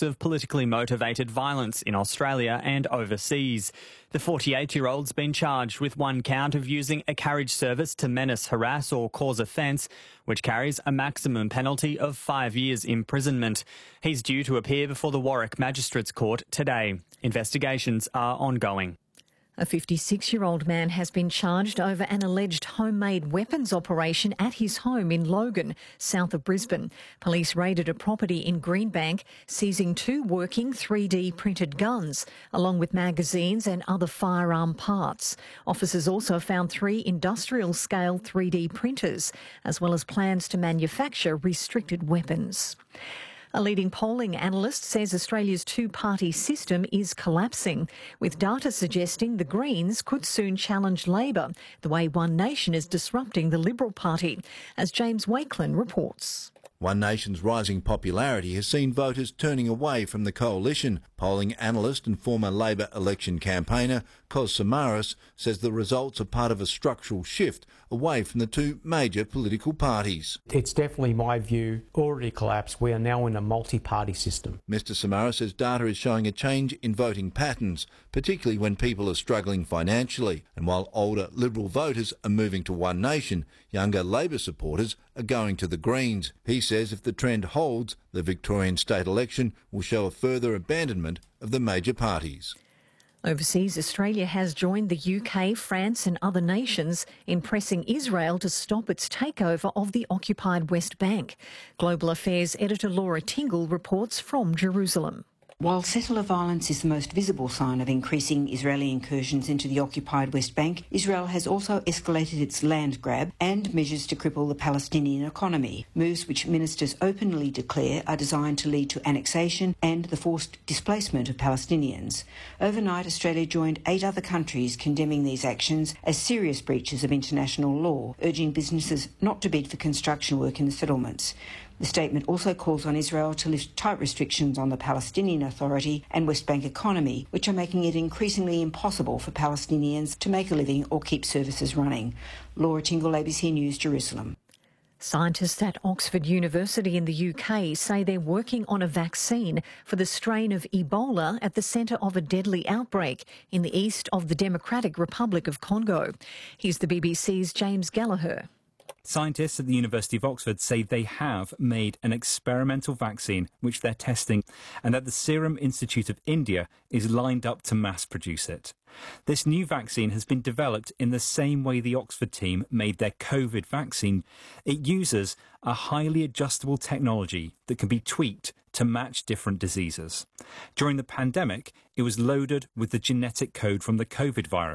acts of politically motivated violence in Australia and overseas. The 48-year-old's been charged with one count of using a carriage service to menace, harass or cause offence, which carries a maximum penalty of 5 years imprisonment. He's due to appear before the Warwick Magistrates Court today. Investigations are ongoing. A 56-year-old man has been charged over an alleged homemade weapons operation at his home in Logan, south of Brisbane. Police raided a property in Greenbank, seizing 2 working 3D printed guns, along with magazines and other firearm parts. Officers also found 3 industrial-scale 3D printers, as well as plans to manufacture restricted weapons. A leading polling analyst says Australia's two-party system is collapsing, with data suggesting the Greens could soon challenge Labor, the way One Nation is disrupting the Liberal Party, as James Wakelin reports. One Nation's rising popularity has seen voters turning away from the coalition. Polling analyst and former Labor election campaigner Kos Samaras says the results are part of a structural shift away from the two major political parties. It's definitely, my view, already collapsed. We are now in a multi-party system. Mr Samaras says data is showing a change in voting patterns, particularly when people are struggling financially. And while older Liberal voters are moving to One Nation, younger Labor supporters are going to the Greens. He says if the trend holds, the Victorian state election will show a further abandonment of the major parties. Overseas, Australia has joined the UK, France and other nations in pressing Israel to stop its takeover of the occupied West Bank. Global Affairs editor Laura Tingle reports from Jerusalem. While settler violence is the most visible sign of increasing Israeli incursions into the occupied West Bank, Israel has also escalated its land grab and measures to cripple the Palestinian economy, moves which ministers openly declare are designed to lead to annexation and the forced displacement of Palestinians. Overnight, Australia joined 8 other countries condemning these actions as serious breaches of international law, urging businesses not to bid for construction work in the settlements. The statement also calls on Israel to lift tight restrictions on the Palestinian Authority and West Bank economy, which are making it increasingly impossible for Palestinians to make a living or keep services running. Laura Tingle, ABC News, Jerusalem. Scientists at Oxford University in the UK say they're working on a vaccine for the strain of Ebola at the centre of a deadly outbreak in the east of the Democratic Republic of Congo. Here's the BBC's James Gallagher. Scientists at the University of Oxford say they have made an experimental vaccine which they're testing, and that the Serum Institute of India is lined up to mass produce it. This new vaccine has been developed in the same way the Oxford team made their COVID vaccine. It uses a highly adjustable technology that can be tweaked to match different diseases. During the pandemic, it was loaded with the genetic code from the COVID virus.